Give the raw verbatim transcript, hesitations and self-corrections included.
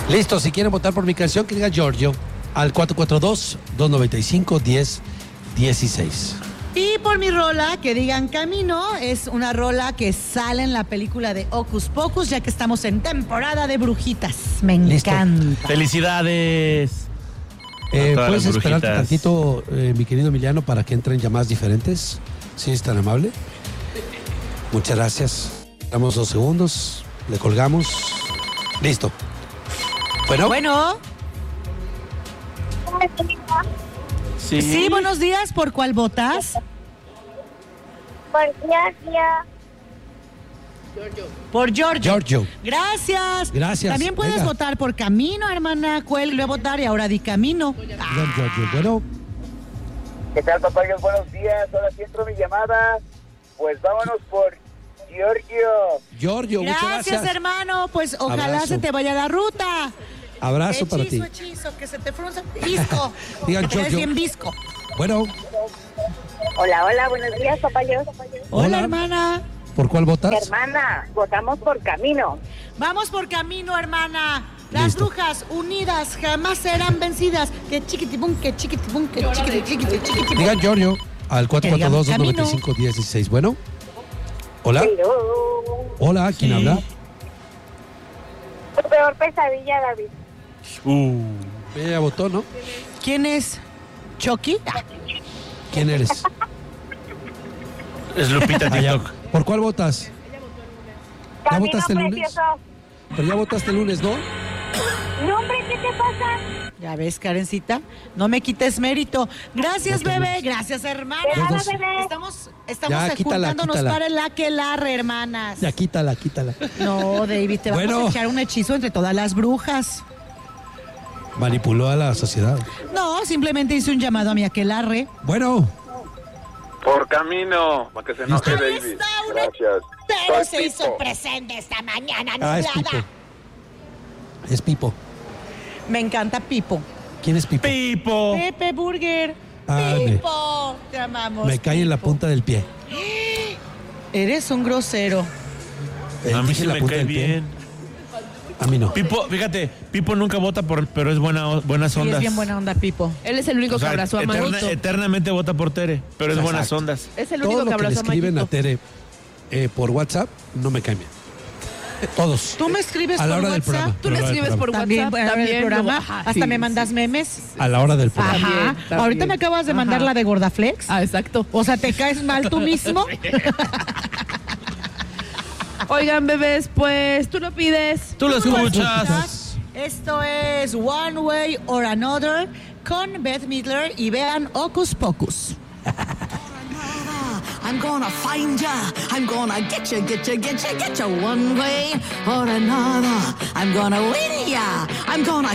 Listo, si quieren votar por mi canción, que diga Giorgio al cuatro cuatro dos, dos nueve cinco, uno cero uno seis. Y por mi rola, que digan Camino, es una rola que sale en la película de Hocus Pocus, ya que estamos en temporada de brujitas. Me Listo. encanta. ¡Felicidades! Eh, A todas ¿Puedes las esperarte brujitas. tantito, eh, mi querido Emiliano, para que entren llamadas diferentes? ¿Sí es tan amable? Muchas gracias. Damos dos segundos, le colgamos. Listo. Bueno, Bueno, Sí. sí, buenos días. ¿Por cuál votas? Por Giorgio. Por Giorgio. Giorgio. Gracias. Gracias. También puedes Venga. votar por Camino, hermana. Cuelgue a votar y ahora di Camino. Don Giorgio. Bueno, ¿Qué tal, papayos? Buenos días. Ahora sí entro mi llamada. Pues vámonos por Giorgio. Giorgio, muchas Gracias, gracias. hermano. Pues ojalá Abrazo. se te vaya la ruta. Abrazo hechizo, para ti. hechizo, que se te frunza visco. Digan que te quedes Giorgio. bien visco. Bueno, Hola, hola, buenos días, papayos. Hola, Hola. hermana. ¿por cuál votas? Hermana, votamos por Camino. Vamos por Camino, hermana. Las Listo. brujas unidas jamás serán vencidas. Que chiquitibum, que chiquitibum, que chiquiti, chiquiti, chiquitibum. Digan Giorgio al cuatro cuatro dos, dos nueve cinco, uno cero uno seis. Bueno, hola. Hello. Hola, ¿quién Sí. habla? Tu peor pesadilla, David. Uh. Ella votó, ¿no? ¿Quién es? ¿Chucky? ¿Quién eres? Es Lupita TikTok. ¿Por cuál votas? ¿Ya Camino votaste el lunes? precioso. Pero ya votaste el lunes, ¿no? No, hombre, ¿qué te pasa? Ya ves, Karencita, no me quites mérito. Gracias, No te bebé. ves. Gracias, hermana. De nada, dos. bebé. Estamos, estamos Ya, quítala, juntándonos quítala. para el aquelarre, hermanas. Ya, quítala, quítala. No, David, te vamos Bueno. a echar un hechizo entre todas las brujas. Manipuló a la sociedad. No, simplemente hice un llamado a mi aquelarre. Bueno, Por Camino. Para que se enoje, Ahí David. está una- Gracias. Pero Soy se hizo Pipo. presente esta mañana ah, es Pipo. nublada. Es Pipo. Me encanta Pipo. ¿Quién es Pipo? ¡Pipo! Pepe Burger. Ah, me- Pipo. Te amamos. Me cae en la Pipo. punta del pie. Eres un grosero. Eh, A mí dije sí la me punta cae del pie. bien. A mí no. Pipo, fíjate, Pipo nunca vota por, pero es buena, buenas Sí, ondas. es bien buena onda, Pipo. Él es el único O sea, que abrazó a eterna- Manito. eternamente vota por Tere, pero es buenas Exacto. ondas. Es el Todo único que lo que le abrazó a escriben a Manito. Tere eh, por WhatsApp no me cae bien. Todos. Tú me escribes A la por hora del WhatsApp. programa. Tú le A la hora del escribes por También, WhatsApp, bueno, en el también. programa. luego- ajá, Hasta sí, me mandas sí. memes. A la hora del programa. Ajá. También, también. Ahorita me acabas de mandar Ajá. la de Gordaflex. Ah, exacto. O sea, ¿te caes mal tú mismo? Oigan, bebés, pues tú lo pides. Tú lo Tú lo escuchas. escuchas. Esto es One Way or Another con Beth Midler y vean Hocus Pocus. I'm gonna find ya. I'm gonna get ya, get ya, get ya, get ya one way or another. I'm gonna win ya. I'm gonna